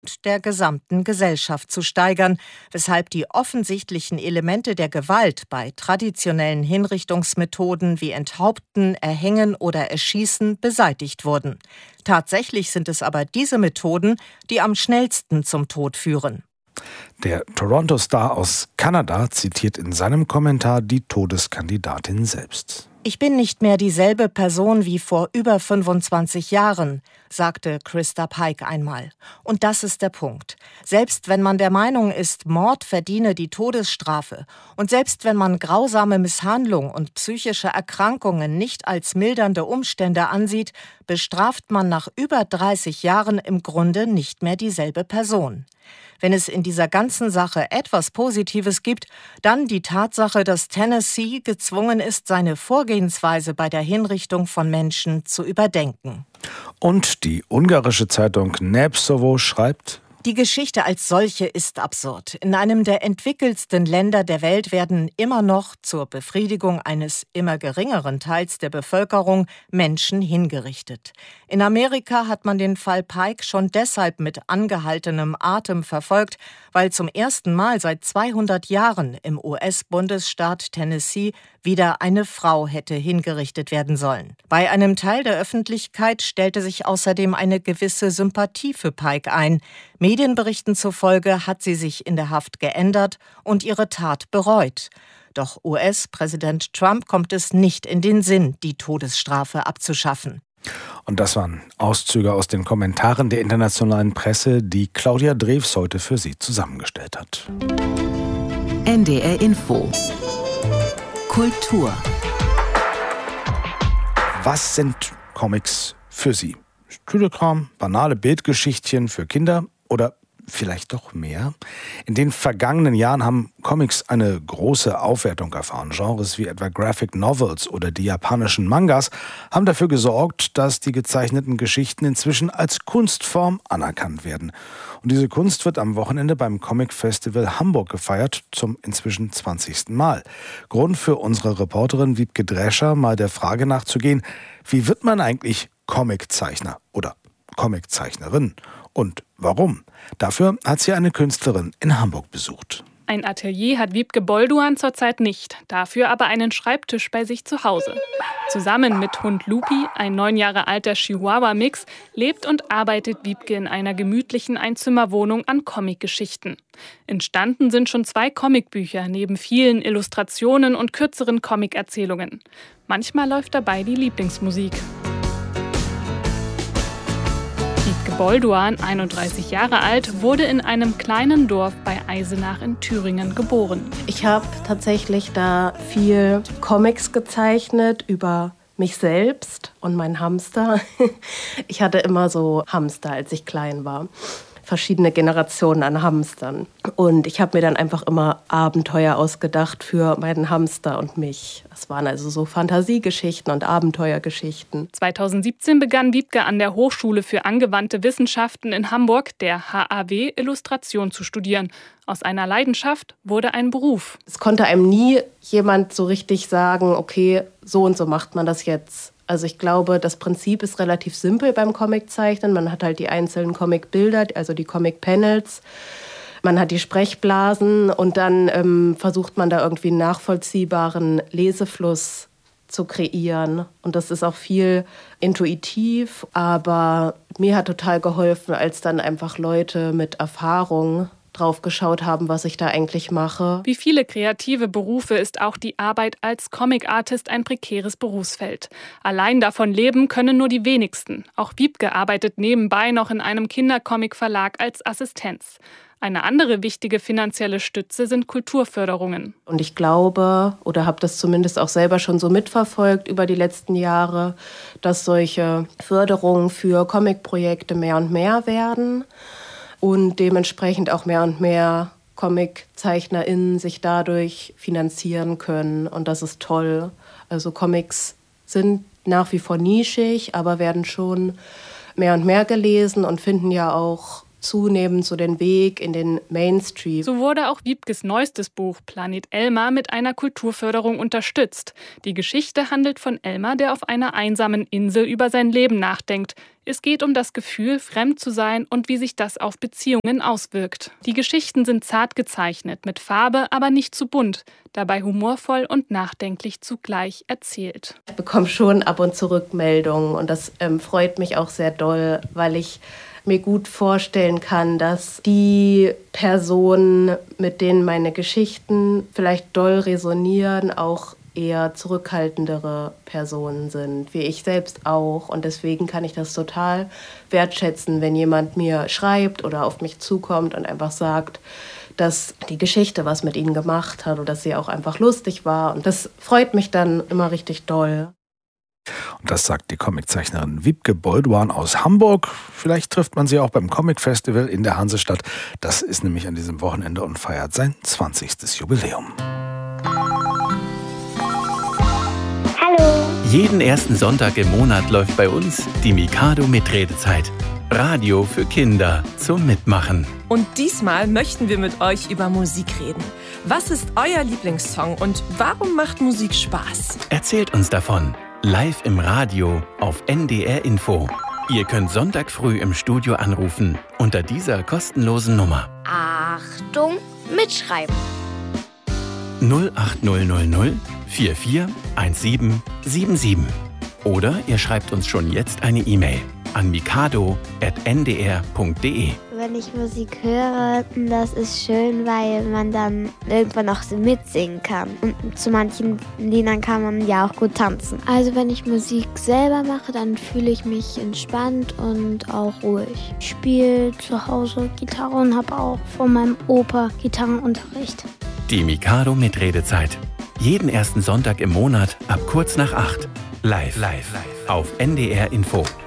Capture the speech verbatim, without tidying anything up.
der gesamten Gesellschaft zu steigern, weshalb die offensichtlichen Elemente der Gewalt bei traditionellen Hinrichtungsmethoden wie Enthaupten, Erhängen oder Erschießen beseitigt wurden. Tatsächlich sind es aber diese Methoden, die am schnellsten zum Tod führen. Der Toronto-Star aus Kanada zitiert in seinem Kommentar die Todeskandidatin selbst. Ich bin nicht mehr dieselbe Person wie vor über fünfundzwanzig Jahren, sagte Krista Pike einmal. Und das ist der Punkt. Selbst wenn man der Meinung ist, Mord verdiene die Todesstrafe und selbst wenn man grausame Misshandlung und psychische Erkrankungen nicht als mildernde Umstände ansieht, bestraft man nach über dreißig Jahren im Grunde nicht mehr dieselbe Person. Wenn es in dieser ganzen Sache etwas Positives gibt, dann die Tatsache, dass Tennessee gezwungen ist, seine Vorgehensweise bei der Hinrichtung von Menschen zu überdenken. Und die ungarische Zeitung Népszava schreibt: Die Geschichte als solche ist absurd. In einem der entwickelsten Länder der Welt werden immer noch zur Befriedigung eines immer geringeren Teils der Bevölkerung Menschen hingerichtet. In Amerika hat man den Fall Pike schon deshalb mit angehaltenem Atem verfolgt, weil zum ersten Mal seit zweihundert Jahren im U S-Bundesstaat Tennessee wieder eine Frau hätte hingerichtet werden sollen. Bei einem Teil der Öffentlichkeit stellte sich außerdem eine gewisse Sympathie für Pike ein. Medienberichten zufolge hat sie sich in der Haft geändert und ihre Tat bereut. Doch U S-Präsident Trump kommt es nicht in den Sinn, die Todesstrafe abzuschaffen. Und das waren Auszüge aus den Kommentaren der internationalen Presse, die Claudia Drews heute für Sie zusammengestellt hat. N D R Info Kultur. Was sind Comics für Sie? Stühlekram, banale Bildgeschichtchen für Kinder oder vielleicht doch mehr? In den vergangenen Jahren haben Comics eine große Aufwertung erfahren. Genres wie etwa Graphic Novels oder die japanischen Mangas haben dafür gesorgt, dass die gezeichneten Geschichten inzwischen als Kunstform anerkannt werden. Und diese Kunst wird am Wochenende beim Comic Festival Hamburg gefeiert, zum inzwischen zwanzigsten Mal. Grund für unsere Reporterin Wiebke Drescher, mal der Frage nachzugehen: Wie wird man eigentlich Comiczeichner oder Comiczeichnerin? Und warum? Dafür hat sie eine Künstlerin in Hamburg besucht. Ein Atelier hat Wiebke Bolduan zurzeit nicht, dafür aber einen Schreibtisch bei sich zu Hause. Zusammen mit Hund Lupi, ein neun Jahre alter Chihuahua-Mix, lebt und arbeitet Wiebke in einer gemütlichen Einzimmerwohnung an Comicgeschichten. Entstanden sind schon zwei Comicbücher, neben vielen Illustrationen und kürzeren Comicerzählungen. Manchmal läuft dabei die Lieblingsmusik. Wiebke Bolduan, einunddreißig Jahre alt, wurde in einem kleinen Dorf bei Eisenach in Thüringen geboren. Ich habe tatsächlich da viel Comics gezeichnet über mich selbst und meinen Hamster. Ich hatte immer so Hamster, als ich klein war. Verschiedene Generationen an Hamstern. Und ich habe mir dann einfach immer Abenteuer ausgedacht für meinen Hamster und mich. Das waren also so Fantasiegeschichten und Abenteuergeschichten. zweitausendsiebzehn begann Wiebke an der Hochschule für angewandte Wissenschaften in Hamburg, der H A W, Illustration zu studieren. Aus einer Leidenschaft wurde ein Beruf. Es konnte einem nie jemand so richtig sagen, okay, so und so macht man das jetzt. Also ich glaube, das Prinzip ist relativ simpel beim Comiczeichnen. Man hat halt die einzelnen Comicbilder, also die Comic-Panels. Man hat die Sprechblasen und dann ähm, versucht man da irgendwie einen nachvollziehbaren Lesefluss zu kreieren. Und das ist auch viel intuitiv, aber mir hat total geholfen, als dann einfach Leute mit Erfahrung drauf geschaut haben, was ich da eigentlich mache. Wie viele kreative Berufe ist auch die Arbeit als Comic-Artist ein prekäres Berufsfeld. Allein davon leben können nur die wenigsten. Auch Wiebke arbeitet nebenbei noch in einem Kindercomic-Verlag als Assistenz. Eine andere wichtige finanzielle Stütze sind Kulturförderungen. Und ich glaube, oder habe das zumindest auch selber schon so mitverfolgt über die letzten Jahre, dass solche Förderungen für Comic-Projekte mehr und mehr werden. Und dementsprechend auch mehr und mehr ComiczeichnerInnen sich dadurch finanzieren können. Und das ist toll. Also Comics sind nach wie vor nischig, aber werden schon mehr und mehr gelesen und finden ja auch zunehmend so den Weg in den Mainstream. So wurde auch Wiebkes neuestes Buch Planet Elmar mit einer Kulturförderung unterstützt. Die Geschichte handelt von Elmar, der auf einer einsamen Insel über sein Leben nachdenkt. Es geht um das Gefühl, fremd zu sein und wie sich das auf Beziehungen auswirkt. Die Geschichten sind zart gezeichnet, mit Farbe, aber nicht zu bunt, dabei humorvoll und nachdenklich zugleich erzählt. Ich bekomme schon ab und zu Rückmeldungen und das ähm, freut mich auch sehr doll, weil ich mir gut vorstellen kann, dass die Personen, mit denen meine Geschichten vielleicht doll resonieren, auch eher zurückhaltendere Personen sind, wie ich selbst auch. Und deswegen kann ich das total wertschätzen, wenn jemand mir schreibt oder auf mich zukommt und einfach sagt, dass die Geschichte was mit ihnen gemacht hat oder dass sie auch einfach lustig war. Und das freut mich dann immer richtig doll. Und das sagt die Comiczeichnerin Wiebke Bolduan aus Hamburg. Vielleicht trifft man sie auch beim Comic-Festival in der Hansestadt. Das ist nämlich an diesem Wochenende und feiert sein zwanzigstes Jubiläum. Hallo. Jeden ersten Sonntag im Monat läuft bei uns die Mikado Mitredezeit. Radio für Kinder zum Mitmachen. Und diesmal möchten wir mit euch über Musik reden. Was ist euer Lieblingssong und warum macht Musik Spaß? Erzählt uns davon. Live im Radio auf N D R Info. Ihr könnt Sonntag früh im Studio anrufen unter dieser kostenlosen Nummer. Achtung, mitschreiben. null acht null null null vier vier eins sieben sieben sieben. Oder ihr schreibt uns schon jetzt eine E-Mail an mikado at n d r punkt d e. Wenn ich Musik höre, das ist schön, weil man dann irgendwann auch so mitsingen kann. Und zu manchen Liedern kann man ja auch gut tanzen. Also wenn ich Musik selber mache, dann fühle ich mich entspannt und auch ruhig. Ich spiele zu Hause Gitarre und habe auch von meinem Opa Gitarrenunterricht. Die Mikado Mitredezeit. Jeden ersten Sonntag im Monat ab kurz nach acht. Live, live, live. Auf N D R Info.